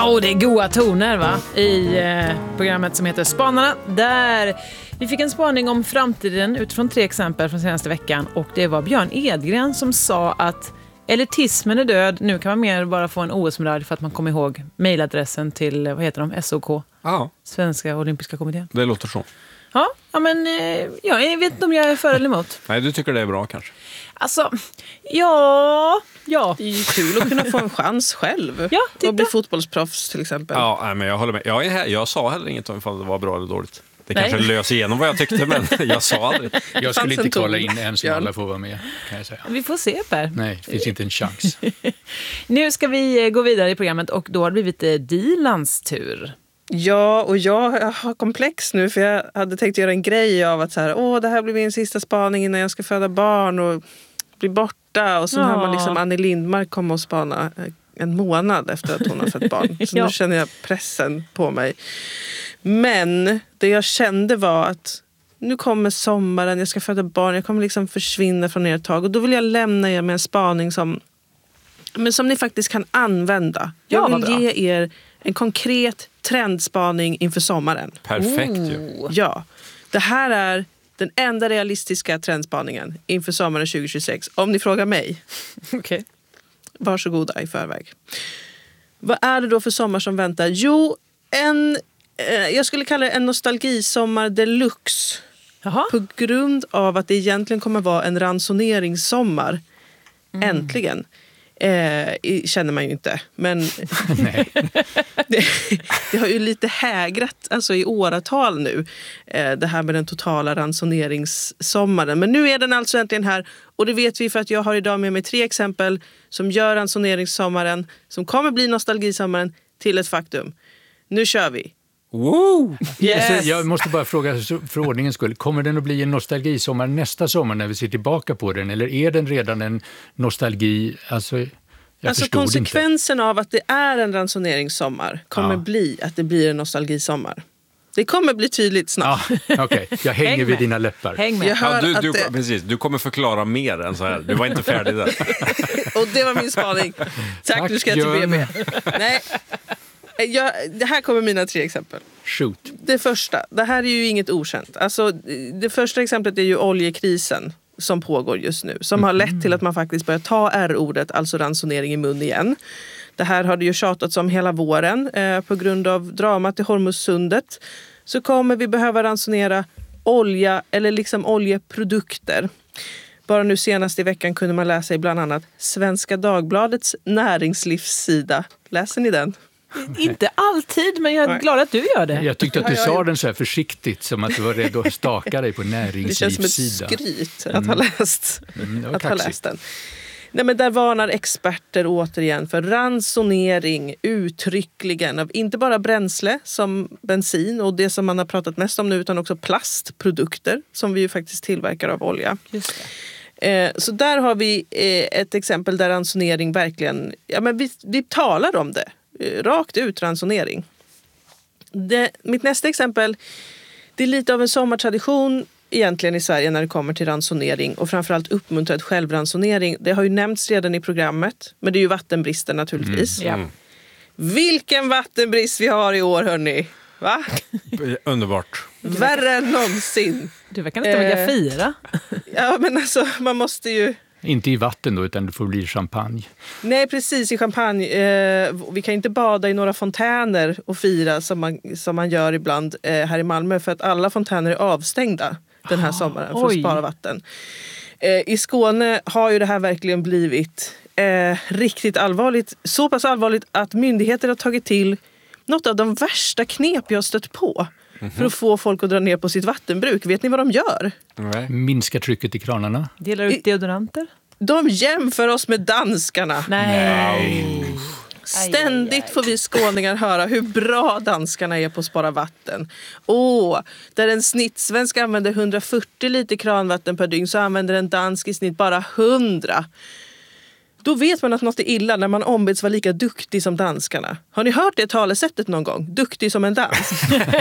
Ja, det är goda toner va? I programmet som heter Spanarna, där vi fick en spaning om framtiden utifrån 3 exempel från senaste veckan. Och det var Björn Edgren som sa att elitismen är död. Nu kan man mer bara få en OS-medalj för att man kommer ihåg mejladressen till, vad heter de? SOK. Ja. Svenska Olympiska kommittén. Det låter så. Ja, men jag vet inte om jag är för eller emot. Nej, du tycker det är bra kanske? Alltså, ja. Det är ju kul att kunna få en chans själv. Ja, och bli fotbollsproffs till exempel. Ja, men jag håller med. Jag sa heller inget om ifall det var bra eller dåligt. Det Nej. kanske lös igenom vad jag tyckte, men jag sa aldrig. Jag skulle inte kolla in en som alla får vara med, kan jag säga. Vi får se, Per. Nej, det finns inte en chans. Nu ska vi gå vidare i programmet och då har det blivit Dilans tur. Ja, och jag har komplex nu för jag hade tänkt göra en grej av att så här, det här blir min sista spaning innan jag ska föda barn och bli borta. Och så har man liksom Annie Lindmark komma och spana en månad efter att hon har fött barn. Så nu känner jag pressen på mig. Men det jag kände var att nu kommer sommaren, jag ska föda barn, jag kommer liksom försvinna från er ett tag. Och då vill jag lämna er med en spaning som ni faktiskt kan använda. Jag vill ge er en konkret trendspaning inför sommaren. Perfekt ju. Ja, det här är den enda realistiska trendspaningen inför sommaren 2026. Om ni frågar mig. Okej. Varsågoda i förväg. Vad är det då för sommar som väntar? Jo, jag skulle kalla det en nostalgisommar deluxe. Jaha. På grund av att det egentligen kommer vara en ransoneringssommar. Äntligen. Känner man ju inte. Men Nej. det har ju lite hägrat alltså i åratal nu. Det här med den totala ransoneringssommaren. Men nu är den alltså äntligen här. Och det vet vi för att jag har idag med mig 3 exempel som gör ransoneringssommaren, som kommer bli nostalgisommaren, till ett faktum. Nu kör vi. Wow! Yes. Alltså, jag måste bara fråga för ordningens skull. Kommer den att bli en nostalgisommar nästa sommar när vi ser tillbaka på den? Eller är den redan en nostalgi? Alltså konsekvensen av att det är en ransoneringssommar kommer bli att det blir en nostalgisommar. Det kommer bli tydligt snart. Ja, okej. Jag hänger vid dina läppar. Häng med. Jag hör Precis, du kommer förklara mer än så här. Du var inte färdig där. Och det var min spaning. Tack, nu ska jag till BB. Nej. Det här kommer mina 3 exempel. Shoot. Det första, det här är ju inget okänt. Alltså, det första exemplet är ju oljekrisen som pågår just nu. Som har lett till att man faktiskt börjar ta R-ordet, alltså ransonering, i mun igen. Det här har det ju tjatats om hela våren. På grund av dramat i Hormuzsundet så kommer vi behöva ransonera olja eller liksom oljeprodukter. Bara nu senast i veckan kunde man läsa i bland annat Svenska Dagbladets näringslivssida. Läser ni den? Inte alltid, men jag är glad att du gör det. Jag tyckte att du sa den så här försiktigt, som att du var redo att staka dig på näringslivssida. Det känns som ett skryt att ha läst, att ha läst den. Nej, men där varnar experter återigen för ransonering uttryckligen av inte bara bränsle som bensin och det som man har pratat mest om nu, utan också plastprodukter som vi ju faktiskt tillverkar av olja. Just det. Så där har vi ett exempel där ransonering verkligen, vi talar om det. Rakt ut ransonering. Mitt nästa exempel, det är lite av en sommartradition egentligen i Sverige när det kommer till ransonering och framförallt uppmuntrad självransonering. Det har ju nämnts redan i programmet, men det är ju vattenbristen naturligtvis. Vilken vattenbrist vi har i år, hörni! Va? Underbart. Värre än någonsin. Du verkar inte vilja fira. Ja, men alltså man måste ju... Inte i vatten då, utan det får bli champagne. Nej, precis, i champagne. Vi kan inte bada i några fontäner och fira som man gör ibland här i Malmö, för att alla fontäner är avstängda den här sommaren för att spara vatten. I Skåne har ju det här verkligen blivit riktigt allvarligt. Så pass allvarligt att myndigheter har tagit till något av de värsta knep jag har stött på för att få folk att dra ner på sitt vattenbruk. Vet ni vad de gör? Minska trycket i kranarna. Delar ut deodoranter? De jämför oss med danskarna. Nej. Ständigt får vi skåningar höra hur bra danskarna är på att spara vatten. Där en snittsvensk använder 140 liter kranvatten per dygn, så använder en dansk i snitt bara 100. Då vet man att något är illa när man ombeds vara lika duktig som danskarna. Har ni hört det talesättet någon gång? Duktig som en dansk.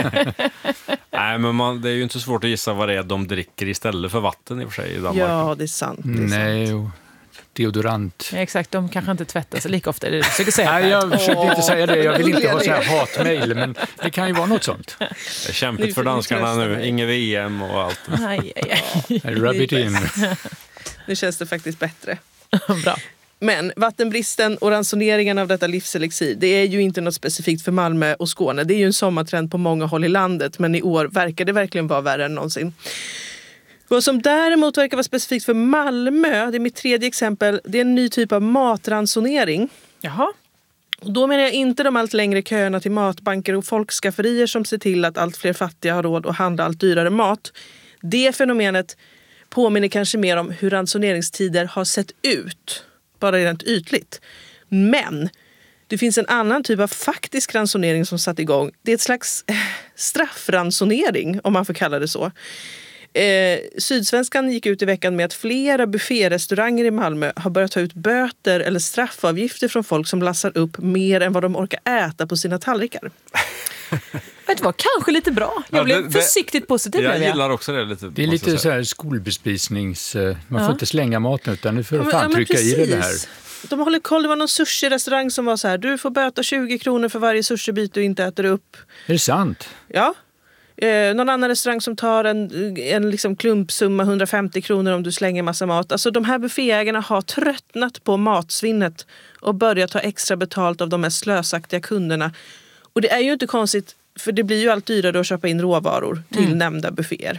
Nej, men det är ju inte svårt att gissa vad det är de dricker istället för vatten i och för sig i Danmark. Ja, det är sant. Nej, deodorant. Ja, exakt, de kanske inte tvättar sig lika ofta. Det du försöker säga. Nej, jag försökte inte säga det. Jag vill inte ha så här hatmejl, men det kan ju vara något sånt. Det är kämpigt för danskarna nu. Inget VM och allt. Aj. Rub it in. Nu känns det faktiskt bättre. Bra. Men vattenbristen och ransoneringen av detta livselixir, det är ju inte något specifikt för Malmö och Skåne. Det är ju en sommartrend på många håll i landet, men i år verkar det verkligen vara värre än någonsin. Vad som däremot verkar vara specifikt för Malmö, det är mitt tredje exempel, det är en ny typ av matransonering. Jaha. Och då menar jag inte de allt längre köerna till matbanker och folkskafferier som ser till att allt fler fattiga har råd att handla allt dyrare mat. Det fenomenet påminner kanske mer om hur ransoneringstider har sett ut, bara rent ytligt. Men det finns en annan typ av faktisk ransonering som satt igång. Det är ett slags straffransonering, om man får kalla det så. Sydsvenskan gick ut i veckan med att flera bufférestauranger i Malmö har börjat ta ut böter eller straffavgifter från folk som lassar upp mer än vad de orkar äta på sina tallrikar. Det var kanske lite bra. Jag blev försiktigt positiv. Jag gillar också det lite. Det är lite så här skolbespisnings... Man får inte slänga maten utan nu får du fan trycka i det här. De håller koll. Det var någon sushi-restaurang som var så här: du får böta 20 kronor för varje sushibyte du inte äter upp. Är det sant? Ja. Någon annan restaurang som tar en liksom klumpsumma 150 kronor om du slänger massa mat. Alltså de här bufféägarna har tröttnat på matsvinnet och börjat ta extra betalt av de mest slösaktiga kunderna. Och det är ju inte konstigt, för det blir ju allt dyrare att köpa in råvaror till nämnda bufféer.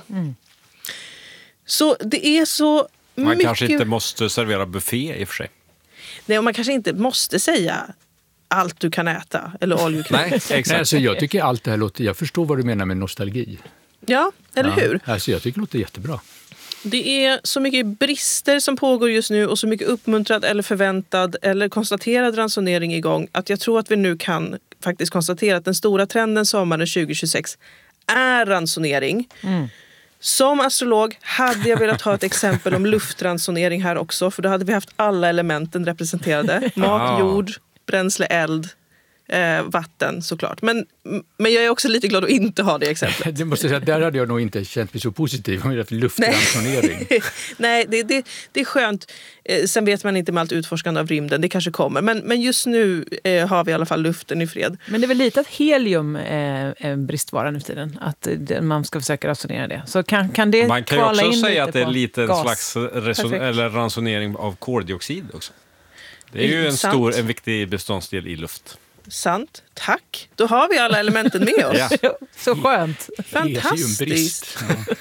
Så det är så man mycket... kanske inte måste servera buffé i och för sig. Nej, och man kanske inte måste säga allt du kan äta eller all you can. Nej, exakt. Nej, alltså, jag tycker allt det här låter... Jag förstår vad du menar med nostalgi. Ja, eller hur? Alltså, jag tycker det låter jättebra. Det är så mycket brister som pågår just nu och så mycket uppmuntrad eller förväntad eller konstaterad ransonering igång att jag tror att vi nu kan faktiskt konstatera att den stora trenden sommaren 2026 är ransonering. Som astrolog hade jag velat ha ett exempel om luftransonering här också, för då hade vi haft alla elementen representerade. Mat, jord, bränsle, eld, vatten såklart. Men jag är också lite glad att inte ha det exemplet. Det måste säga, där hade jag nog inte känt mig så positiv om luftransonering. Nej, det är skönt. Sen vet man inte med allt utforskande av rymden. Det kanske kommer. Men just nu har vi i alla fall luften i fred. Men det är väl lite att helium är en bristvara nu för tiden. Att man ska försöka ransonera det. Så kan det man kan ju också in säga att det är på lite en gas. slags eller ransonering av koldioxid också. Det är ju en viktig beståndsdel i luft. Sant, tack. Då har vi alla elementen med oss. Ja. Så skönt. Fantastiskt.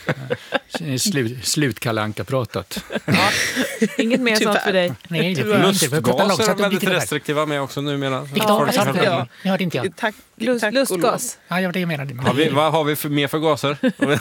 Slut Kalle Anka-pratat. Inget mer sånt för dig. Nej, det Lustgas är de väldigt restriktiva med också numera. Ja. Jag hörde inte jag. Tack, Lustgas. Ja, det var det jag menade. Vad har vi mer för gaser?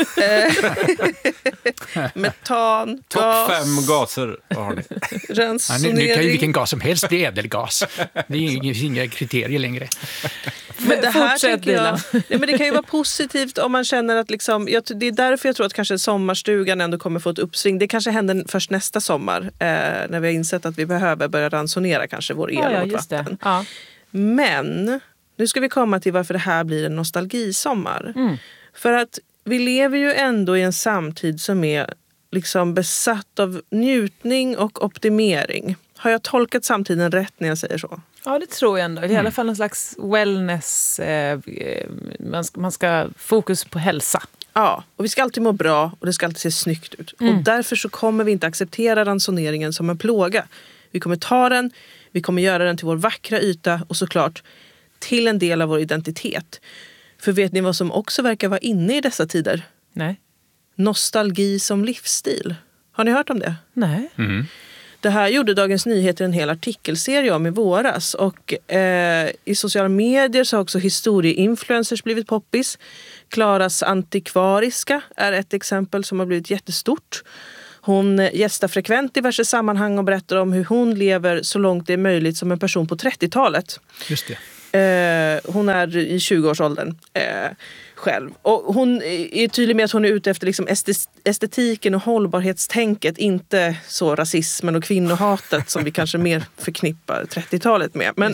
Metan, Topp gas, 5 gaser. Vad har ni? ransonering. Nu kan ju vilken gas som helst bli ädelgas. Det är inga kriterier längre. Men det här Fortsätt, tänker jag, men det kan ju vara positivt om man känner att liksom, det är därför jag tror att kanske sommarstugan ändå kommer få ett uppsving. Det kanske händer först nästa sommar när vi har insett att vi behöver börja ransonera kanske vår el och vårt vatten. Ja. Men nu ska vi komma till varför det här blir en nostalgisommar. För att vi lever ju ändå i en samtid som är liksom besatt av njutning och optimering. Har jag tolkat samtiden rätt när jag säger så? Ja, det tror jag ändå. I alla fall en slags wellness. Man ska fokus på hälsa. Ja, och vi ska alltid må bra och det ska alltid se snyggt ut. Och därför så kommer vi inte acceptera ransoneringen som en plåga. Vi kommer ta den, vi kommer göra den till vår vackra yta och såklart till en del av vår identitet. För vet ni vad som också verkar vara inne i dessa tider? Nej. Nostalgi som livsstil. Har ni hört om det? Nej. Det här gjorde Dagens Nyheter en hel artikelserie om i våras. Och i sociala medier så har också historieinfluencers blivit poppis. Klaras Antikvariska är ett exempel som har blivit jättestort. Hon gästar frekvent i diverse sammanhang och berättar om hur hon lever så långt det är möjligt som en person på 30-talet. Just det. Hon är i 20-årsåldern själv. Och hon är tydlig med att hon är ute efter liksom estetiken och hållbarhetstänket. Inte så rasismen och kvinnohatet som vi kanske mer förknippar 30-talet med. Men,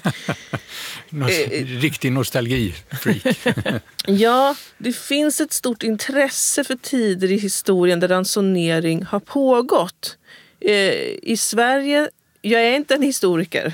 riktig nostalgi-freak. ja, det finns ett stort intresse för tider i historien där ransonering har pågått. I Sverige, jag är inte en historiker.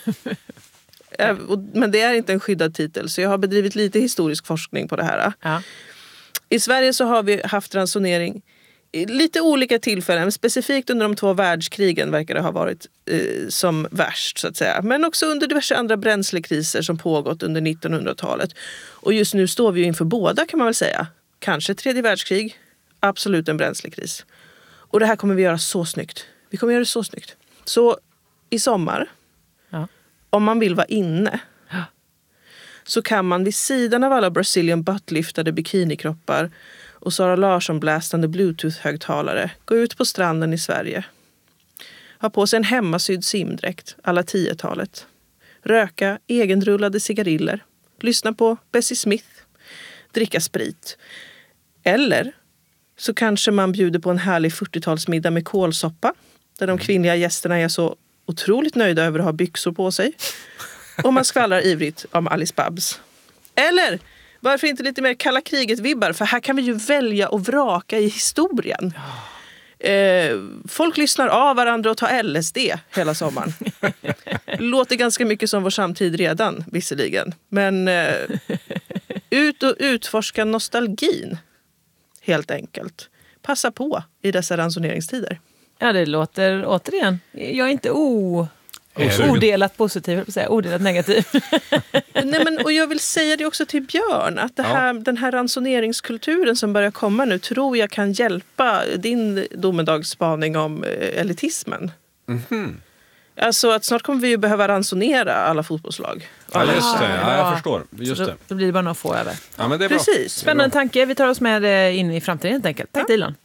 Men det är inte en skyddad titel, så jag har bedrivit lite historisk forskning på det här. Ja. I Sverige så har vi haft ransonering i lite olika tillfällen. Specifikt under de 2 världskrigen verkar det ha varit som värst, så att säga. Men också under diverse andra bränslekriser som pågått under 1900-talet. Och just nu står vi ju inför båda, kan man väl säga. Kanske 3:e världskrig, absolut en bränslekris. Och det här kommer vi göra så snyggt. Vi kommer göra det så snyggt. Så i sommar, om man vill vara inne, så kan man vid sidan av alla Brazilian butt-liftade bikinikroppar och Sara Larsson-blästande bluetooth-högtalare gå ut på stranden i Sverige. Ha på sig en hemmasydd simdräkt, alla 10-talet. Röka egenrullade cigariller. Lyssna på Bessie Smith. Dricka sprit. Eller så kanske man bjuder på en härlig 40-talsmiddag med kålsoppa. Där de kvinnliga gästerna är så otroligt nöjda över att ha byxor på sig. Och man skvallrar ivrigt om Alice Babs. Eller varför inte lite mer kalla kriget-vibbar? För här kan vi ju välja och vraka i historien. Folk lyssnar av varandra och tar LSD hela sommaren. Låter ganska mycket som vår samtid redan, visserligen. Men ut och utforska nostalgin, helt enkelt. Passa på i dessa ransoneringstider. Ja, det låter återigen. Jag är inte odelat positiv, odelat negativ. Nej, men, och jag vill säga det också till Björn, att den här ransoneringskulturen som börjar komma nu tror jag kan hjälpa din domedagsspaning om elitismen. Mm-hmm. Alltså att snart kommer vi ju behöva ransonera alla fotbollslag. Ja, just det. Ja, jag förstår. Just så det. Då blir det bara några få över. Ja, men det är bra. Precis. Spännande tanke. Vi tar oss med in i framtiden helt enkelt. Tack Dilan.